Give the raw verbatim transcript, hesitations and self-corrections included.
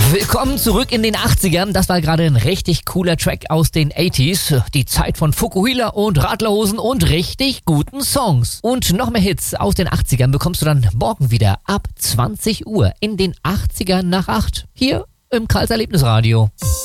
Willkommen zurück in den achtzigern. Das war gerade ein richtig cooler Track aus den achtziger. Die Zeit von Fukuhila und Radlerhosen und richtig guten Songs. Und noch mehr Hits aus den achtzigern bekommst du dann morgen wieder ab zwanzig Uhr in den achtzigern nach acht. Hier im Karls Erlebnisradio.